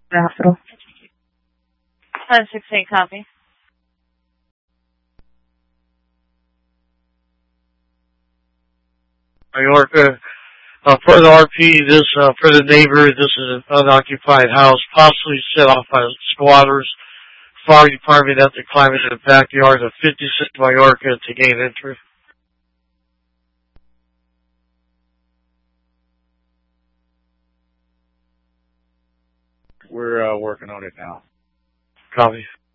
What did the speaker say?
The hospital. 10-16, copy. Mallorca. For the RP, for the neighbor, this is an unoccupied house, possibly set off by squatters. Fire department have to climb into the backyard of 56 Mallorca to gain entry. We're working on it now. Copy.